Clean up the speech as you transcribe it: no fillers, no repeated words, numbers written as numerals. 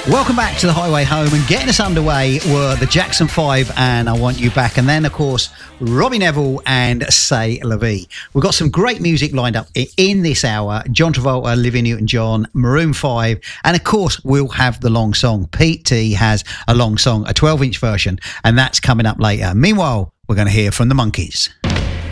Welcome back to the Highway Home, and getting us underway were the Jackson 5 and I Want You Back, and then of course Robbie Neville and C'est La Vie. We've got some great music lined up in this hour. John Travolta, Olivia Newton-John, Maroon 5, and of course we'll have the long song. Pete T has a long song, a 12-inch version, and that's coming up later. Meanwhile, we're going to hear from the Monkees.